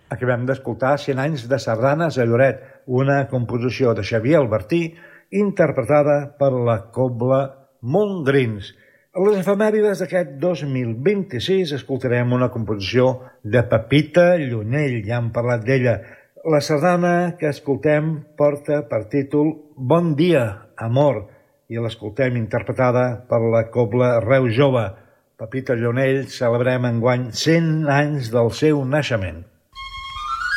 Acabem d'escoltar 100 anys de sardanes a Lloret, una composició de Xavier Albertí interpretada per la Cobla Montgrins. A les efemèrides d'aquest 2026 escoltarem una composició de Pepita Llunell, ja hem parlat d'ella. La sardana que escoltem porta per títol Bon dia, amor, i l'escoltem interpretada per la Cobla Reus Jove. Pepita Llunell, celebrem enguany 100 anys del seu naixement.